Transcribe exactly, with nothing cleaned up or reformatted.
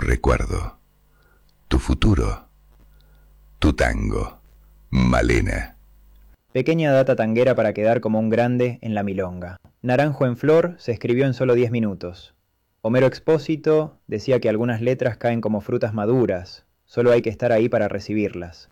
recuerdo, tu futuro, tu tango, Malena. Pequeña data tanguera para quedar como un grande en la milonga. Naranjo en flor se escribió en solo diez minutos. Homero Expósito decía que algunas letras caen como frutas maduras, solo hay que estar ahí para recibirlas.